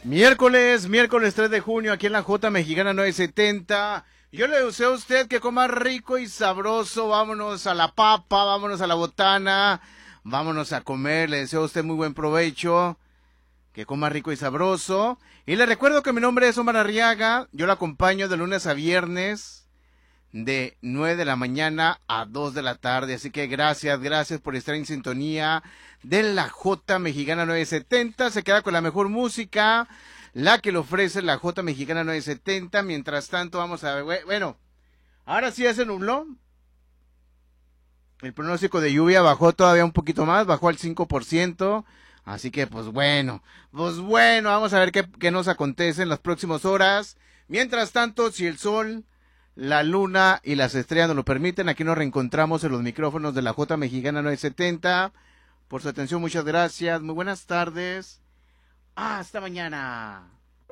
Miércoles 3 de junio, aquí en la J Mexicana 970. Yo le deseo a usted que coma rico y sabroso. Vámonos a la papa, vámonos a la botana, vámonos a comer. Le deseo a usted muy buen provecho, que coma rico y sabroso. Y le recuerdo que mi nombre es Omar Arriaga. Yo lo acompaño de lunes a viernes, de 9 de la mañana a 2 de la tarde. Así que gracias por estar en sintonía de la J Mexicana 970. Se queda con la mejor música, la que le ofrece la J Mexicana 970. Mientras tanto, vamos a ver. Bueno, ahora sí ya se nubló. El pronóstico de lluvia bajó todavía un poquito más, bajó al 5%. Así que, pues bueno, vamos a ver qué nos acontece en las próximas horas. Mientras tanto, si el sol, la luna y las estrellas nos lo permiten, aquí nos reencontramos en los micrófonos de la J Mexicana 970. Por su atención, muchas gracias. Muy buenas tardes. Hasta mañana.